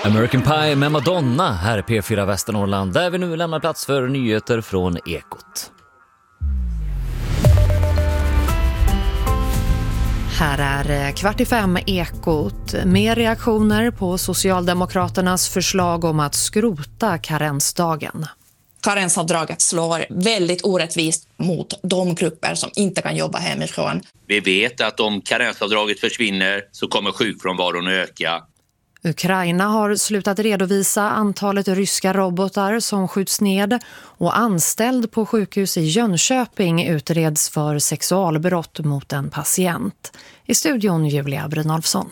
American Pie med Madonna här i P4 Västernorrland, där vi nu lämnar plats för nyheter från Ekot. Här är 4:45 Ekot med reaktioner på Socialdemokraternas förslag om att skrota karensdagen. Karensavdraget slår väldigt orättvist mot de grupper som inte kan jobba hemifrån. Vi vet att om karensavdraget försvinner så kommer sjukfrånvaron att öka. Ukraina har slutat redovisa antalet ryska robotar som skjuts ned och anställd på sjukhus i Jönköping utreds för sexualbrott mot en patient. I studion Julia Brynolfsson.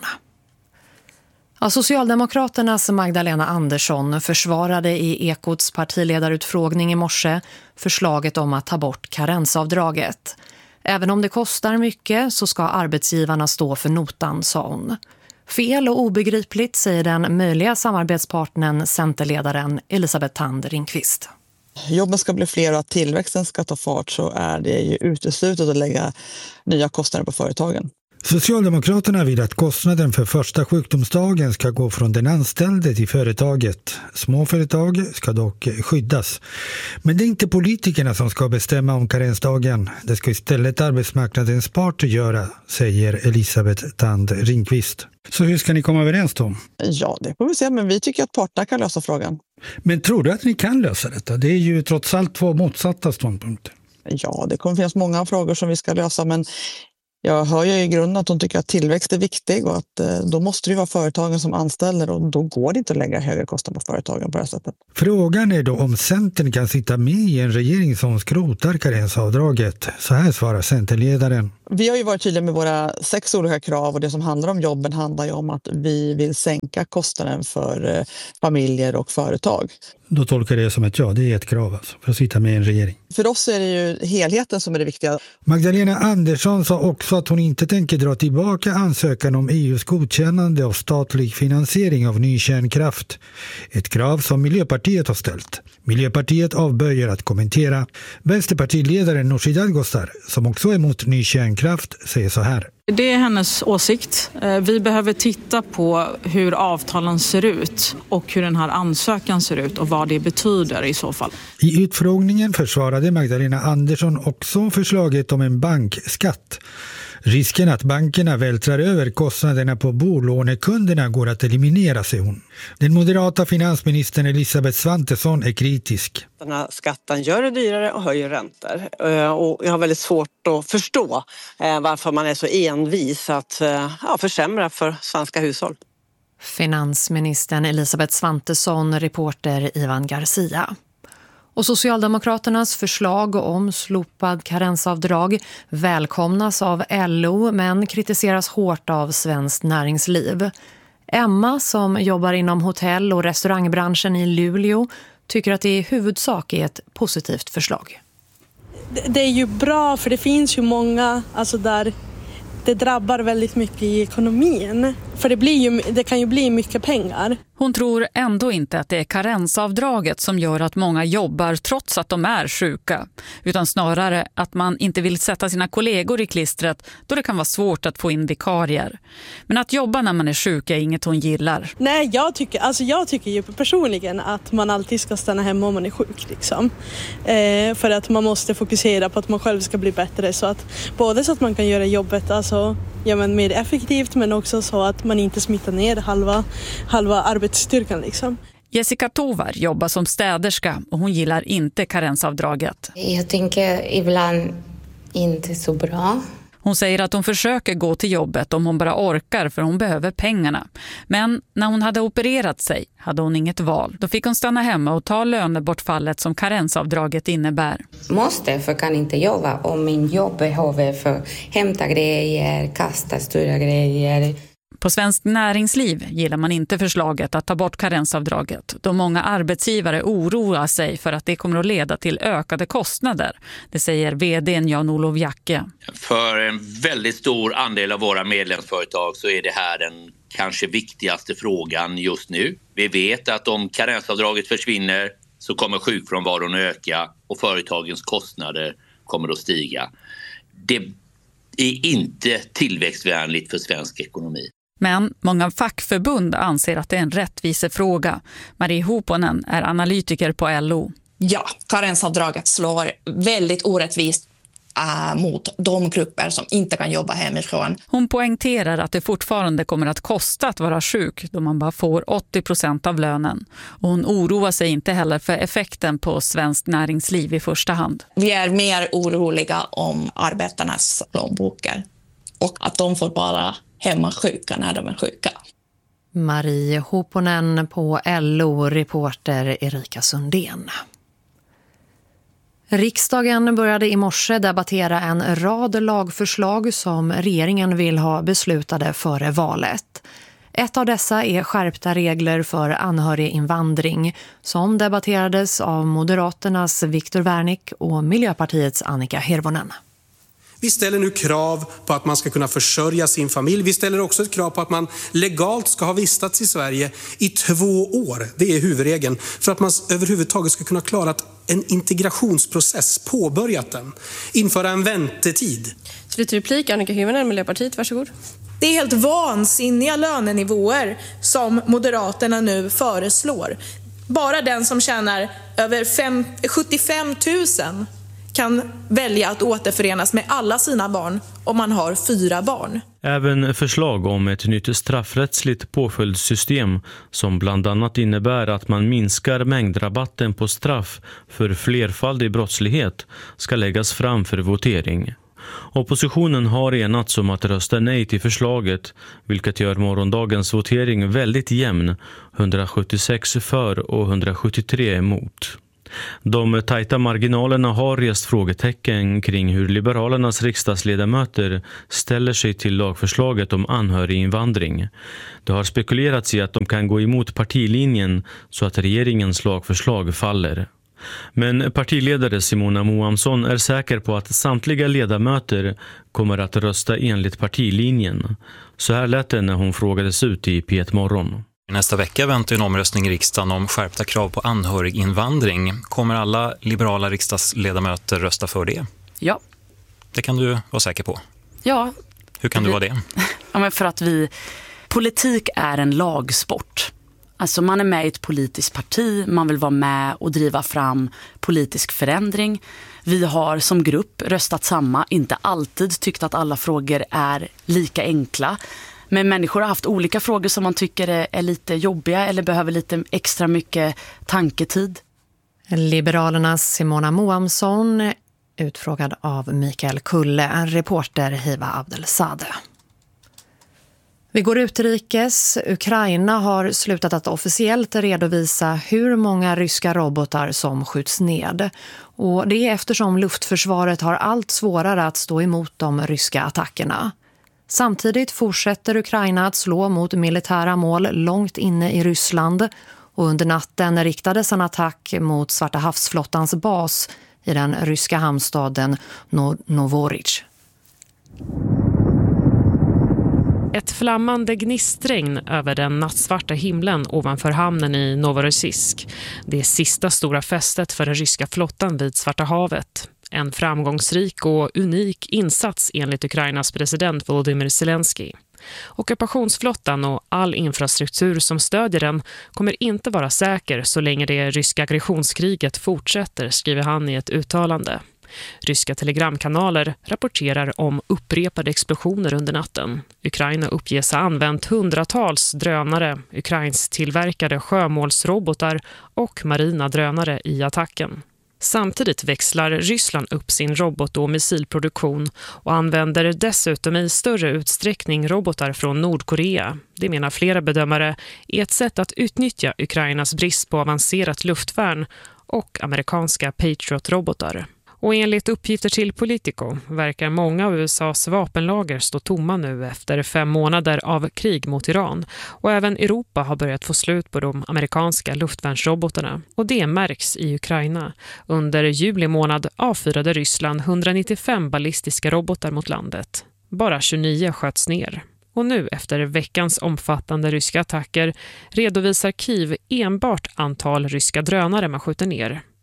Socialdemokraternas Magdalena Andersson försvarade i Ekots partiledarutfrågning i morse förslaget om att ta bort karensavdraget. Även om det kostar mycket så ska arbetsgivarna stå för notan, sa hon. Fel och obegripligt, säger den möjliga samarbetspartnern Centerledaren Elisabeth Thand Ringqvist. Jobben ska bli fler och att tillväxten ska ta fart, så är det ju uteslutet att lägga nya kostnader på företagen. Socialdemokraterna vill att kostnaden för första sjukdomsdagen ska gå från den anställde till företaget. Små företag ska dock skyddas. Men det är inte politikerna som ska bestämma om karensdagen. Det ska istället arbetsmarknadens parter göra, säger Elisabeth Thand Ringqvist. Så hur ska ni komma överens då? Ja, det får vi se, men vi tycker att parterna kan lösa frågan. Men tror du att ni kan lösa detta? Det är ju trots allt två motsatta ståndpunkter. Ja, det kommer finnas många frågor som vi ska lösa, men jag hör ju i grunden att de tycker att tillväxt är viktig och att då måste det vara företagen som anställer, och då går det inte att lägga högre kostnader på företagen på det här sättet. Frågan är då om Centern kan sitta med i en regering som skrotar karensavdraget. Så här svarar Centerledaren. Vi har ju varit tydliga med våra 6 olika krav, och det som handlar om jobben handlar ju om att vi vill sänka kostnaden för familjer och företag. Då tolkar det som ett ja, det är ett krav alltså, för att sitta med i en regering. För oss är det ju helheten som är det viktiga. Magdalena Andersson sa också att hon inte tänker dra tillbaka ansökan om EUs godkännande av statlig finansiering av ny kärnkraft. Ett krav som Miljöpartiet har ställt. Miljöpartiet avböjer att kommentera. Vänsterpartiledaren Nooshi Dadgostar, som också är emot ny kärnkraft, säger så här. Det är hennes åsikt. Vi behöver titta på hur avtalen ser ut och hur den här ansökan ser ut och vad det betyder i så fall. I utfrågningen försvarade Magdalena Andersson också förslaget om en bankskatt. Risken att bankerna vältrar över kostnaderna på bolånekunderna går att eliminera, säger hon. Den moderata finansministern Elisabeth Svantesson är kritisk. Den här skatten gör det dyrare och höjer räntor. Och jag har väldigt svårt att förstå varför man är så envis att försämra för svenska hushåll. Finansministern Elisabeth Svantesson, reporter Ivan Garcia. Och Socialdemokraternas förslag om slopad karensavdrag välkomnas av LO men kritiseras hårt av Svenskt Näringsliv. Emma, som jobbar inom hotell- och restaurangbranschen i Luleå, tycker att det i huvudsak är ett positivt förslag. Det är ju bra, för det finns ju många där det drabbar väldigt mycket i ekonomin. För det kan ju bli mycket pengar. Hon tror ändå inte att det är karensavdraget som gör att många jobbar trots att de är sjuka. Utan snarare att man inte vill sätta sina kollegor i klistret då det kan vara svårt att få in vikarier. Men att jobba när man är sjuk är inget hon gillar. Nej, jag tycker ju personligen att man alltid ska stanna hemma om man är sjuk. Liksom. För att man måste fokusera på att man själv ska bli bättre. Både så att man kan göra jobbet mer effektivt, men också så att man inte smittar ner halva arbetsstyrkan. Liksom. Jessica Tovar jobbar som städerska och hon gillar inte karensavdraget. Jag tänker ibland inte så bra. Hon säger att hon försöker gå till jobbet om hon bara orkar, för hon behöver pengarna. Men när hon hade opererat sig hade hon inget val. Då fick hon stanna hemma och ta lönebortfallet som karensavdraget innebär. För kan inte jobba om min jobb behöver för hämta grejer, kasta stora grejer. På Svenskt Näringsliv gillar man inte förslaget att ta bort karensavdraget, då många arbetsgivare oroar sig för att det kommer att leda till ökade kostnader. Det säger vd:n Jan-Olof Jacke. För en väldigt stor andel av våra medlemsföretag så är det här den kanske viktigaste frågan just nu. Vi vet att om karensavdraget försvinner så kommer sjukfrånvaron att öka och företagens kostnader kommer att stiga. Det är inte tillväxtvänligt för svensk ekonomi. Men många fackförbund anser att det är en rättvisefråga. Marie Hoponen är analytiker på LO. Ja, karensavdraget slår väldigt orättvist mot de grupper som inte kan jobba hemifrån. Hon poängterar att det fortfarande kommer att kosta att vara sjuk då man bara får 80% av lönen. Och hon oroar sig inte heller för effekten på svenskt näringsliv i första hand. Vi är mer oroliga om arbetarnas plånböcker och att de får bara hemma sjuka när de är sjuka. Marie Hoponen på LO, reporter Erika Sundén. Riksdagen började i morse debattera en rad lagförslag som regeringen vill ha beslutade före valet. Ett av dessa är skärpta regler för anhöriginvandring som debatterades av Moderaternas Viktor Wärnick och Miljöpartiets Annika Hirvonen. Vi ställer nu krav på att man ska kunna försörja sin familj. Vi ställer också ett krav på att man legalt ska ha vistats i Sverige i 2 år. Det är huvudregeln. För att man överhuvudtaget ska kunna klara en integrationsprocess, påbörjat den. Införa en väntetid. Slutreplik, Annika Hirvonen, Miljöpartiet, varsågod. Det är helt vansinniga lönenivåer som Moderaterna nu föreslår. Bara den som tjänar över 75 000 kan välja att återförenas med alla sina barn om man har 4 barn. Även förslag om ett nytt straffrättsligt påföljdssystem som bland annat innebär att man minskar mängdrabatten på straff för flerfaldig brottslighet ska läggas fram för votering. Oppositionen har enats om att rösta nej till förslaget, vilket gör morgondagens votering väldigt jämn, 176 för och 173 emot. De tajta marginalerna har rest frågetecken kring hur Liberalernas riksdagsledamöter ställer sig till lagförslaget om anhöriginvandring. Det har spekulerats i att de kan gå emot partilinjen så att regeringens lagförslag faller. Men partiledare Simona Moamsson är säker på att samtliga ledamöter kommer att rösta enligt partilinjen. Så här lät det när hon frågades ut i P1 Morgon. Nästa vecka väntar en omröstning i riksdagen om skärpta krav på anhöriginvandring. Kommer alla liberala riksdagsledamöter rösta för det? Ja. Det kan du vara säker på. Ja. Hur kan du vara det? Ja, men för att politik är en lagsport. Alltså man är med i ett politiskt parti, man vill vara med och driva fram politisk förändring. Vi har som grupp röstat samma, inte alltid tyckt att alla frågor är lika enkla. Men människor har haft olika frågor som man tycker är lite jobbiga eller behöver lite extra mycket tanketid. Liberalernas Simona Moamsson, utfrågad av Mikael Kulle, en reporter Hiva Abdelsade. Vi går utrikes. Ukraina har slutat att officiellt redovisa hur många ryska robotar som skjuts ned. Och det är eftersom luftförsvaret har allt svårare att stå emot de ryska attackerna. Samtidigt fortsätter Ukraina att slå mot militära mål långt inne i Ryssland och under natten riktades en attack mot Svarta havsflottans bas i den ryska hamnstaden Novorossijsk. Ett flammande gnistregn över den nattsvarta himlen ovanför hamnen i Novorossijsk. Det är sista stora festet för den ryska flottan vid Svarta havet. En framgångsrik och unik insats enligt Ukrainas president Volodymyr Zelensky. Ockupationsflottan och all infrastruktur som stödjer den kommer inte vara säker så länge det ryska aggressionskriget fortsätter, skriver han i ett uttalande. Ryska telegramkanaler rapporterar om upprepade explosioner under natten. Ukraina uppges ha använt hundratals drönare, Ukrains tillverkade sjömålsrobotar och marina drönare i attacken. Samtidigt växlar Ryssland upp sin robot- och missilproduktion och använder dessutom i större utsträckning robotar från Nordkorea. Det menar flera bedömare är ett sätt att utnyttja Ukrainas brist på avancerat luftvärn och amerikanska Patriot-robotar. Och enligt uppgifter till Politico verkar många av USAs vapenlager stå tomma nu efter 5 månader av krig mot Iran. Och även Europa har börjat få slut på de amerikanska luftvärnsrobotarna. Och det märks i Ukraina. Under juli månad avfyrade Ryssland 195 ballistiska robotar mot landet. Bara 29 sköts ner. Och nu efter veckans omfattande ryska attacker redovisar Kiev enbart antal ryska drönare man skjuter ner.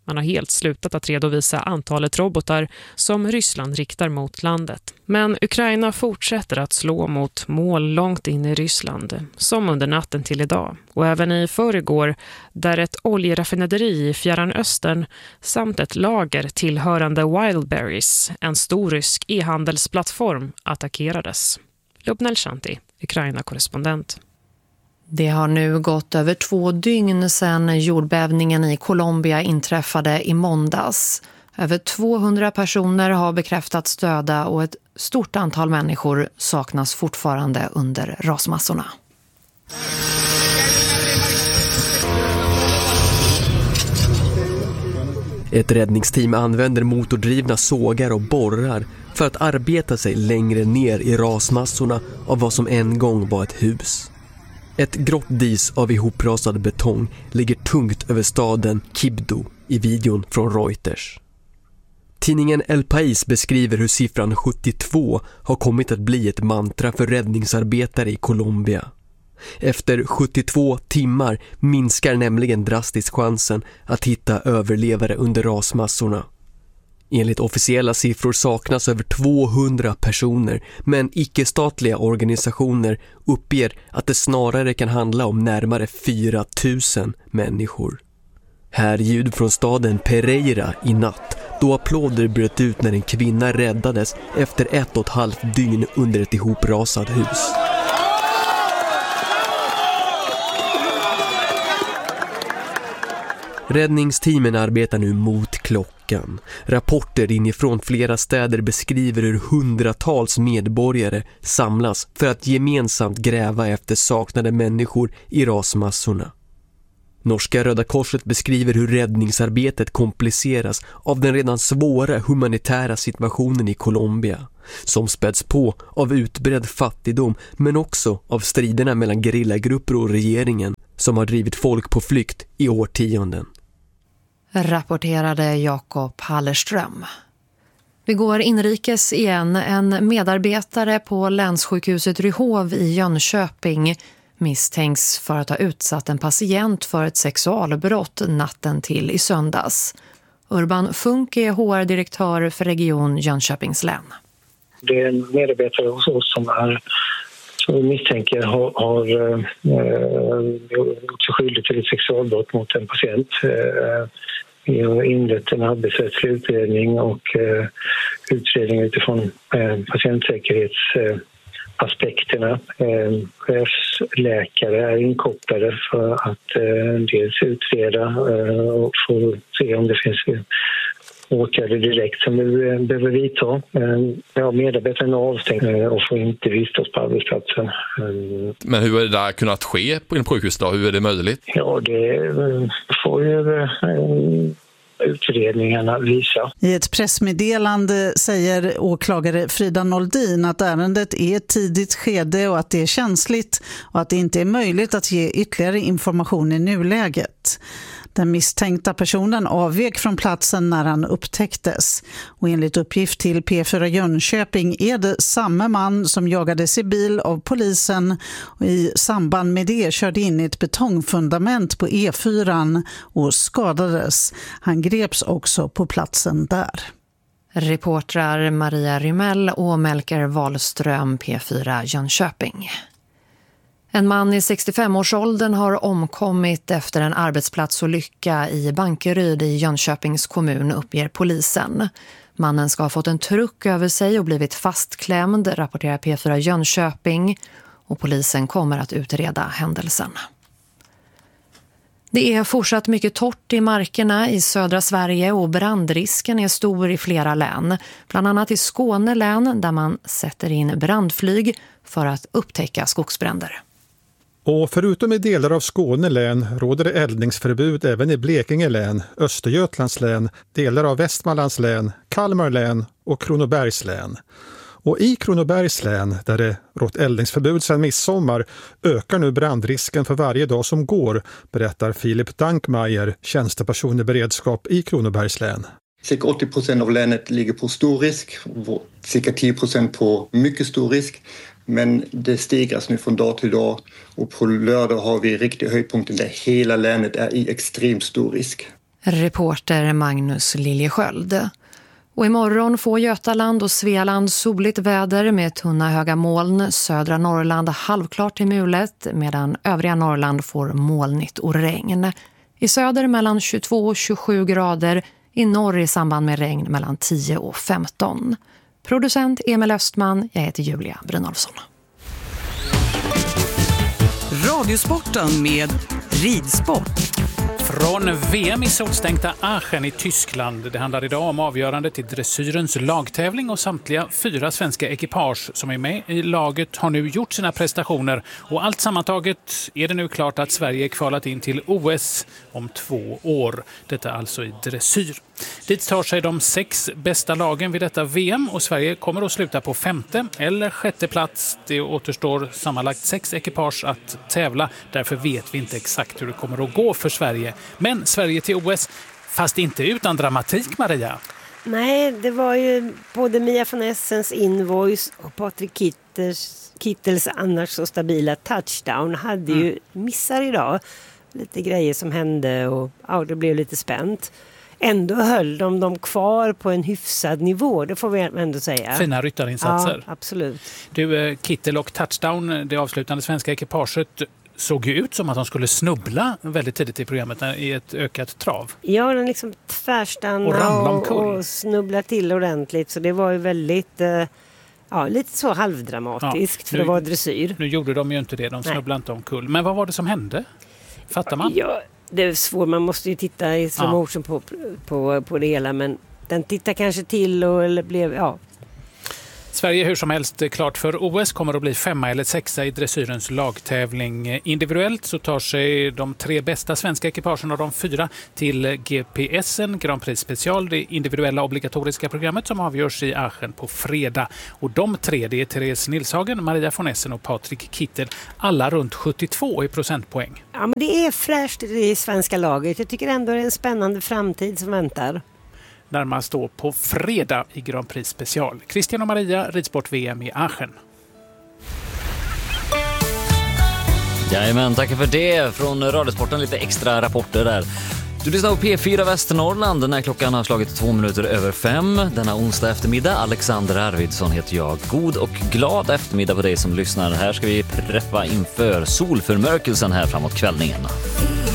Man har helt slutat att redovisa antalet robotar som Ryssland riktar mot landet. Men Ukraina fortsätter att slå mot mål långt in i Ryssland, som under natten till idag. Och även i förrgår, där ett oljeraffinaderi i Fjärran Östern samt ett lager tillhörande Wildberries, en stor rysk e-handelsplattform, attackerades. Lubnel Shanti, Ukraina-korrespondent. Det har nu gått över 2 dygn sedan jordbävningen i Colombia inträffade i måndags. Över 200 personer har bekräftats döda och ett stort antal människor saknas fortfarande under rasmassorna. Ett räddningsteam använder motordrivna sågar och borrar för att arbeta sig längre ner i rasmassorna av vad som en gång var ett hus. Ett grått dis av ihoprasad betong ligger tungt över staden Kibdo i videon från Reuters. Tidningen El País beskriver hur siffran 72 har kommit att bli ett mantra för räddningsarbetare i Colombia. Efter 72 timmar minskar nämligen drastiskt chansen att hitta överlevare under rasmassorna. Enligt officiella siffror saknas över 200 personer, men icke-statliga organisationer uppger att det snarare kan handla om närmare 4 000 människor. Här ljud från staden Pereira i natt, då applåder bröt ut när en kvinna räddades efter 1,5 dygn under ett ihoprasat hus. Räddningsteamen arbetar nu mot klockan. Rapporter inifrån flera städer beskriver hur hundratals medborgare samlas för att gemensamt gräva efter saknade människor i rasmassorna. Norska Röda Korset beskriver hur räddningsarbetet kompliceras av den redan svåra humanitära situationen i Colombia, som späds på av utbredd fattigdom men också av striderna mellan gerillagrupper och regeringen som har drivit folk på flykt i årtionden. Rapporterade Jakob Hallerström. Vi går inrikes igen. En medarbetare på länssjukhuset Ryhov i Jönköping misstänks för att ha utsatt en patient för ett sexualbrott natten till i söndags. Urban Funk är HR-direktör för region Jönköpings län. Det är en medarbetare hos oss som vi misstänker har gjort sig skyldig till ett sexualbrott mot en patient. Vi har inlett en arbetsrättslig utredning och utredning utifrån patientsäkerhetsaspekterna. Chefsläkare är inkopplade för att dels utreda och få se om det finns åtgärder direkt som vi behöver vidta. Medarbetaren är avstängd och får inte vistas på arbetsplatsen. Men hur är det där kunnat ske på en sjukhus då? Hur är det möjligt? Ja, det får ju utredningarna visa. I ett pressmeddelande säger åklagare Frida Noldin att ärendet är ett tidigt skede och att det är känsligt och att det inte är möjligt att ge ytterligare information i nuläget. Den misstänkta personen avvek från platsen när han upptäcktes. Och enligt uppgift till P4 Jönköping är det samma man som jagades i bil av polisen och i samband med det körde in i ett betongfundament på E4 och skadades. Han greps också på platsen där. Reportrar Maria Rymell och Melker Wahlström, P4 Jönköping. En man i 65-årsåldern har omkommit efter en arbetsplatsolycka i Bankeryd i Jönköpings kommun, uppger polisen. Mannen ska ha fått en truck över sig och blivit fastklämd, rapporterar P4 Jönköping, och polisen kommer att utreda händelsen. Det är fortsatt mycket torrt i markerna i södra Sverige och brandrisken är stor i flera län. Bland annat i Skåne län där man sätter in brandflyg för att upptäcka skogsbränder. Och förutom i delar av Skåne län råder det eldningsförbud även i Blekinge län, Östergötlands län, delar av Västmanlands län, Kalmar län och Kronobergs län. Och i Kronobergs län, där det rått eldningsförbud sedan midsommar, ökar nu brandrisken för varje dag som går, berättar Filip Dankmeier, tjänsteperson i beredskap i Kronobergs län. Cirka 80% av länet ligger på stor risk, cirka 10% på mycket stor risk. Men det stigras nu från dag till dag och på lördag har vi riktiga höjdpunkter där hela länet är i extremt stor risk. Reporter Magnus Liljesköld. Och imorgon får Götaland och Svealand soligt väder med tunna höga moln. Södra Norrland halvklart till mulet medan övriga Norrland får molnigt och regn. I söder mellan 22 och 27 grader, i norr i samband med regn mellan 10 och 15. Producent Emil Östman, jag heter Julia Brynolfsson. Radiosporten med ridsport. Från VM i solstänkta Aachen i Tyskland. Det handlar idag om avgörandet i dressyrens lagtävling och samtliga 4 svenska ekipage som är med i laget har nu gjort sina prestationer. Och allt sammantaget är det nu klart att Sverige kvalat in till OS om 2 år. Detta alltså i dressyr. Dit tar sig de 6 bästa lagen vid detta VM och Sverige kommer att sluta på 5:e eller 6:e plats. Det återstår sammanlagt 6 ekipage att tävla. Därför vet vi inte exakt hur det kommer att gå för Sverige. Men Sverige till OS, fast inte utan dramatik, Maria. Nej, det var ju både Mia von Essens invoice och Patrik Kittels annars så stabila touchdown hade ju missar idag. Lite grejer som hände och ja, det blev lite spänt. Ändå höll de dem kvar på en hyfsad nivå, det får vi ändå säga. Fina ryttarinsatser. Ja, absolut. Du, Kittel och touchdown, det avslutande svenska ekipaget, såg ju ut som att de skulle snubbla väldigt tidigt i programmet i ett ökat trav. Ja, den liksom tvärstanna och snubbla till ordentligt. Så det var ju väldigt, lite så halvdramatiskt för det var dressyr. Nu gjorde de ju inte det, de snubblade inte omkull. Men vad var det som hände? Fattar man? Ja, det är svårt, man måste ju titta i slow motion på det hela. Men den tittar kanske till eller blev, Sverige hur som helst klart för OS kommer att bli 5:a eller 6:a i dressyrens lagtävling. Individuellt så tar sig de 3 bästa svenska ekipagen av de 4 till GPS:en, Grand Prix Special, det individuella obligatoriska programmet som avgörs i Aachen på fredag. Och de 3, det är Therese Nilshagen, Maria von Essen och Patrik Kittel, alla runt 72 i procentpoäng. Ja, men det är fräscht i svenska laget. Jag tycker ändå det är en spännande framtid som väntar. Närmast då på fredag i Grand Prix Special. Christian och Maria, ridsport-VM i Aachen. Jajamän, tack för det. Från Radiosporten lite extra rapporter där. Du lyssnar på P4 Västernorrland när klockan har slagit 2 minuter över 5. Denna onsdag eftermiddag, Alexander Arvidsson heter jag. God och glad eftermiddag på dig som lyssnar. Här ska vi preppa inför solförmörkelsen här framåt kvällningen.